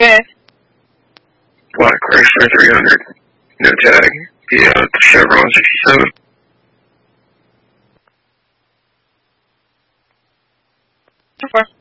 Yeah. Black Chrysler 300. No tag. Yeah, Chevron 67. So far.